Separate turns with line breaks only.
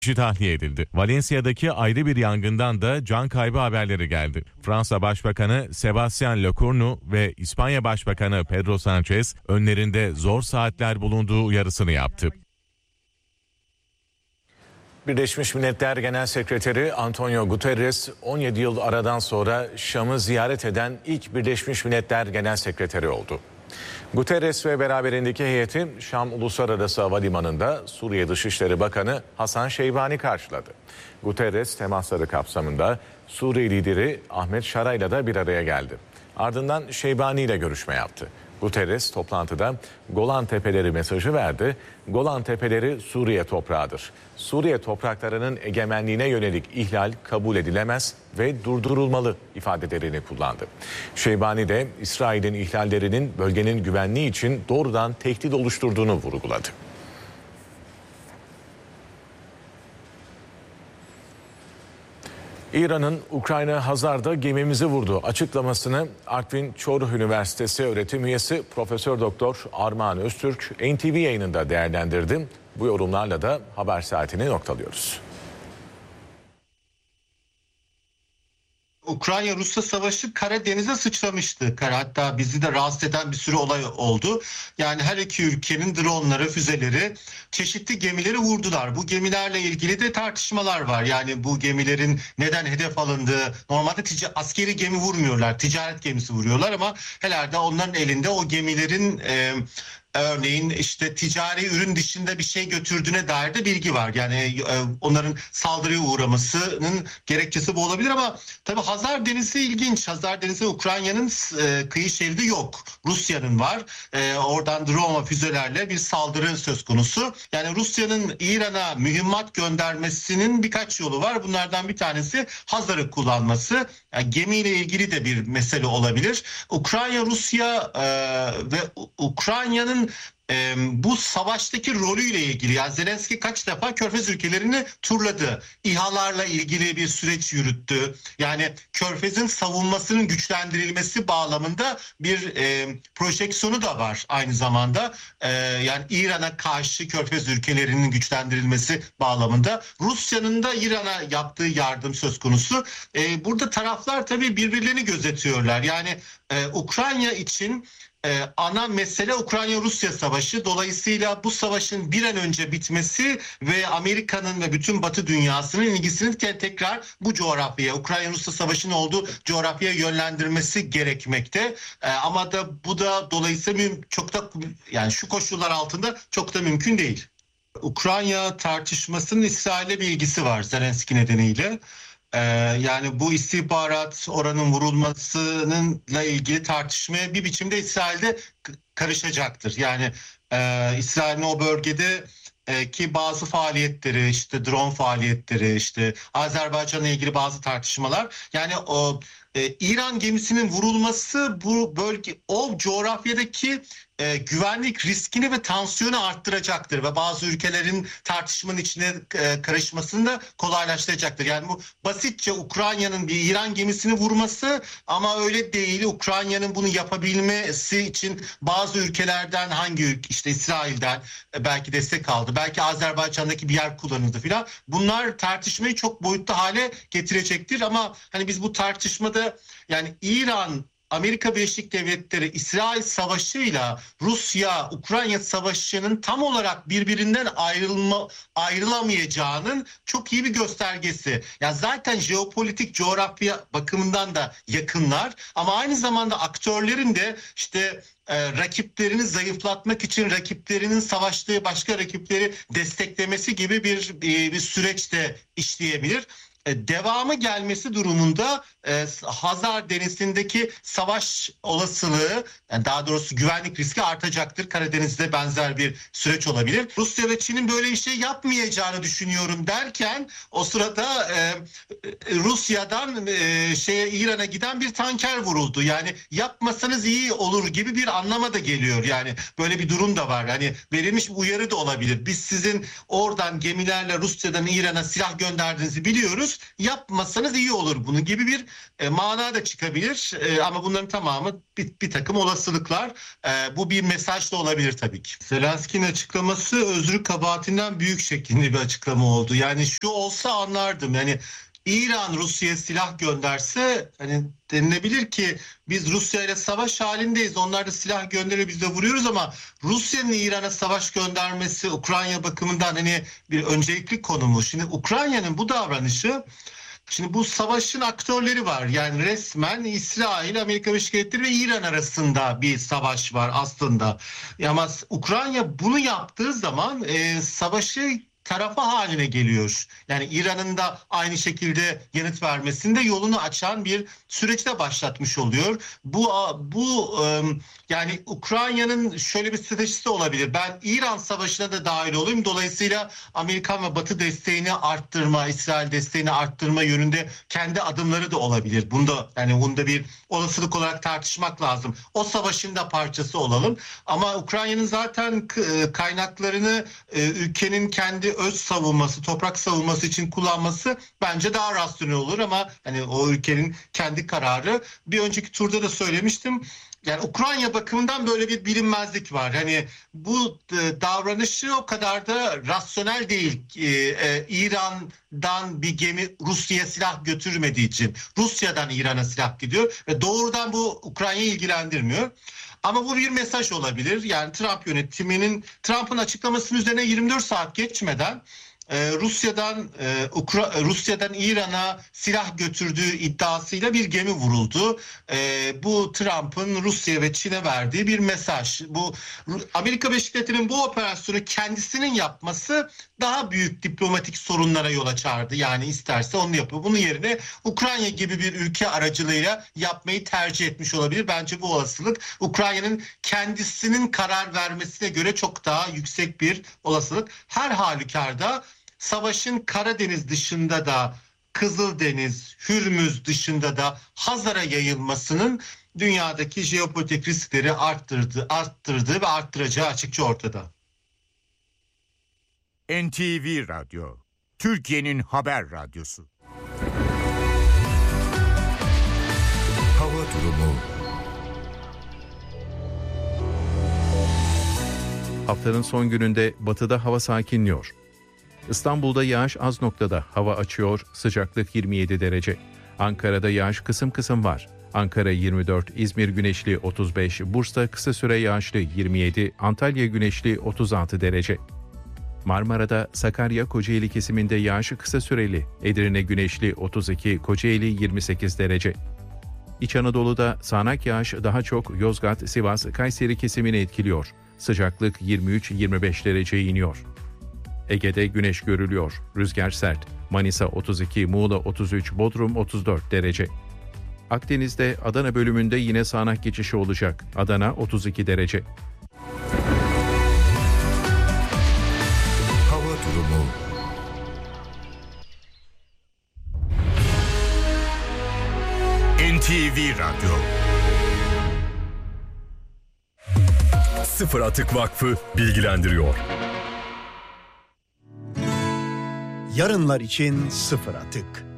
tahliye edildi. Valencia'daki ayrı bir yangından da can kaybı haberleri geldi. Fransa Başbakanı Sebastian Lecornu ve İspanya Başbakanı Pedro Sanchez önlerinde zor saatler bulunduğu uyarısını yaptı. Birleşmiş Milletler Genel Sekreteri Antonio Guterres 17 yıl aradan sonra Şam'ı ziyaret eden ilk Birleşmiş Milletler Genel Sekreteri oldu. Guterres ve beraberindeki heyeti Şam Uluslararası Havalimanı'nda Suriye Dışişleri Bakanı Hasan Şeybani karşıladı. Guterres temasları kapsamında Suriye lideri Ahmet Şara'yla da bir araya geldi. Ardından Şeybani ile görüşme yaptı. Guterres toplantıda Golan Tepeleri mesajı verdi. Golan Tepeleri Suriye toprağıdır. Suriye topraklarının egemenliğine yönelik ihlal kabul edilemez ve durdurulmalı ifadelerini kullandı. Şeybani de İsrail'in ihlallerinin bölgenin güvenliği için doğrudan tehdit oluşturduğunu vurguladı. İran'ın Ukrayna Hazar'da gemimizi vurdu açıklamasını Artvin Çoruh Üniversitesi öğretim üyesi Profesör Doktor Armağan Öztürk NTV yayınında değerlendirdi. Bu yorumlarla da haber saatini noktalıyoruz.
Ukrayna-Rusya savaşı Karadeniz'e sıçramıştı. Hatta bizi de rahatsız eden bir sürü olay oldu. Yani her iki ülkenin dronları, füzeleri, çeşitli gemileri vurdular. Bu gemilerle ilgili de tartışmalar var. Yani bu gemilerin neden hedef alındığı, normalde askeri gemi vurmuyorlar, ticaret gemisi vuruyorlar ama herhalde onların elinde o gemilerin örneğin işte ticari ürün dışında bir şey götürdüğüne dair de bilgi var. Yani onların saldırıya uğramasının gerekçesi bu olabilir ama tabii Hazar Denizi ilginç. Hazar Denizi Ukrayna'nın kıyı şeridi yok. Rusya'nın var. Oradan drone füzelerle bir saldırı söz konusu. Yani Rusya'nın İran'a mühimmat göndermesinin birkaç yolu var. Bunlardan bir tanesi Hazar'ı kullanması. Yani gemiyle ilgili de bir mesele olabilir. Ukrayna, Rusya ve Ukrayna'nın bu savaştaki rolüyle ilgili, yani Zelenski kaç defa Körfez ülkelerini turladı. İHA'larla ilgili bir süreç yürüttü. Yani Körfez'in savunmasının güçlendirilmesi bağlamında bir projeksiyonu da var aynı zamanda. Yani İran'a karşı Körfez ülkelerinin güçlendirilmesi bağlamında. Rusya'nın da İran'a yaptığı yardım söz konusu. Burada taraflar tabii birbirlerini gözetiyorlar. Yani Ukrayna için ana mesele Ukrayna-Rusya savaşı. Dolayısıyla bu savaşın bir an önce bitmesi ve Amerika'nın ve bütün Batı dünyasının ilgisini tekrar bu coğrafyaya, Ukrayna-Rusya savaşının olduğu coğrafyaya yönlendirmesi gerekmekte. Ama da bu da dolayısıyla çok da, yani şu koşullar altında çok da mümkün değil. Ukrayna tartışmasının İsrail'e bir ilgisi var Zelenski nedeniyle. Yani bu istihbarat oranın vurulmasıyla ilgili tartışmaya bir biçimde İsrail'de karışacaktır. Yani İsrail'in o bölgede ki bazı faaliyetleri, işte drone faaliyetleri, işte Azerbaycan'la ilgili bazı tartışmalar, yani o İran gemisinin vurulması bu bölge, o coğrafyadaki güvenlik riskini ve tansiyonu arttıracaktır ve bazı ülkelerin tartışmanın içine karışmasını da kolaylaştıracaktır. Yani bu basitçe Ukrayna'nın bir İran gemisini vurması ama öyle değil. Ukrayna'nın bunu yapabilmesi için bazı ülkelerden, hangi ülke, işte İsrail'den belki destek aldı. Belki Azerbaycan'daki bir yer kullanıldı filan. Bunlar tartışmayı çok boyutlu hale getirecektir ama hani biz bu tartışmada, yani İran, Amerika Birleşik Devletleri, İsrail savaşıyla Rusya-Ukrayna savaşının tam olarak birbirinden ayrılamayacağının çok iyi bir göstergesi. Yani zaten jeopolitik coğrafya bakımından da yakınlar ama aynı zamanda aktörlerin de işte rakiplerini zayıflatmak için rakiplerinin savaştığı başka rakipleri desteklemesi gibi bir süreçte işleyebilir. Devamı gelmesi durumunda Hazar Denizi'ndeki savaş olasılığı, yani daha doğrusu güvenlik riski artacaktır. Karadeniz'de benzer bir süreç olabilir. Rusya ve Çin'in böyle bir şey yapmayacağını düşünüyorum derken o sırada Rusya'dan İran'a giden bir tanker vuruldu. Yani yapmasanız iyi olur gibi bir anlama da geliyor. Yani böyle bir durum da var. Hani verilmiş bir uyarı da olabilir. Biz sizin oradan gemilerle Rusya'dan İran'a silah gönderdiğinizi biliyoruz. yapıyoruz. Yapmasanız iyi olur bunu gibi bir mana da çıkabilir. Ama bunların tamamı bir takım olasılıklar. Bu bir mesaj da olabilir tabii ki. Zelenski'nin açıklaması özrü kabahatinden büyük şeklinde bir açıklama oldu. Yani şu olsa anlardım. Yani İran Rusya'ya silah gönderse hani denilebilir ki biz Rusya ile savaş halindeyiz. Onlar da silah gönderiyor, biz de vuruyoruz ama Rusya'nın İran'a savaş göndermesi Ukrayna bakımından hani bir öncelikli konumu. Şimdi Ukrayna'nın bu davranışı, şimdi bu savaşın aktörleri var. Yani resmen İsrail, Amerika Birleşik Devletleri ve İran arasında bir savaş var aslında. Ama Ukrayna bunu yaptığı zaman savaşı tarafa haline geliyor. Yani İran'ın da aynı şekilde yanıt vermesinde yolunu açan bir süreçte başlatmış oluyor. Yani Ukrayna'nın şöyle bir stratejisi olabilir. Ben İran savaşına da dahil olayım. Dolayısıyla Amerikan ve Batı desteğini arttırma, İsrail desteğini arttırma yönünde kendi adımları da olabilir. Bunda bir olasılık olarak tartışmak lazım. O savaşın da parçası olalım. Ama Ukrayna'nın zaten kaynaklarını ülkenin kendi öz savunması, toprak savunması için kullanması bence daha rasyonel olur ama hani o ülkenin kendi kararı. Bir önceki turda da söylemiştim. Yani Ukrayna bakımından böyle bir bilinmezlik var. Hani bu davranışı o kadar da rasyonel değil. İran'dan bir gemi Rusya'ya silah götürmediği için Rusya'dan İran'a silah gidiyor ve doğrudan bu Ukrayna'yı ilgilendirmiyor. Ama bu bir mesaj olabilir. Yani Trump yönetiminin, Trump'ın açıklamasının üzerine 24 saat geçmeden Rusya'dan İran'a silah götürdüğü iddiasıyla bir gemi vuruldu. Bu Trump'ın Rusya ve Çin'e verdiği bir mesaj. Bu Amerika Birleşik Devletleri'nin bu operasyonu kendisinin yapması daha büyük diplomatik sorunlara yol açardı. Yani isterse onu yapıyor. Bunun yerine Ukrayna gibi bir ülke aracılığıyla yapmayı tercih etmiş olabilir. Bence bu olasılık Ukrayna'nın kendisinin karar vermesine göre çok daha yüksek bir olasılık. Her halükarda savaşın Karadeniz dışında da, Kızıldeniz, Hürmüz dışında da Hazar'a yayılmasının dünyadaki jeopolitik riskleri arttırdığı ve arttıracağı açıkça ortada.
NTV Radyo, Türkiye'nin haber radyosu. Hava durumu.
Haftanın son gününde batıda hava sakinliyor. İstanbul'da yağış az noktada, hava açıyor, sıcaklık 27 derece. Ankara'da yağış kısım kısım var. Ankara 24, İzmir güneşli 35, Bursa kısa süre yağışlı 27, Antalya güneşli 36 derece. Marmara'da Sakarya Kocaeli kesiminde yağış kısa süreli, Edirne güneşli 32, Kocaeli 28 derece. İç Anadolu'da sağanak yağış daha çok Yozgat, Sivas, Kayseri kesimini etkiliyor. Sıcaklık 23-25 dereceye iniyor. Ege'de güneş görülüyor. Rüzgar sert. Manisa 32, Muğla 33, Bodrum 34 derece. Akdeniz'de Adana bölümünde yine sağanak geçişi olacak. Adana 32 derece.
Hava durumu. NTV Radyo.
Sıfır Atık Vakfı bilgilendiriyor.
Yarınlar için sıfır atık.